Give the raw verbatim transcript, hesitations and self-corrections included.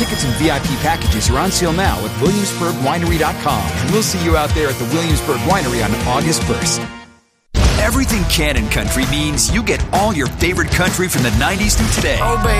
Tickets and V I P packages are on sale now at Williamsburg Winery dot com. And we'll see you out there at the Williamsburg Winery on August first. Everything Cannon Country means you get all your favorite country from the nineties to today. Oh, baby.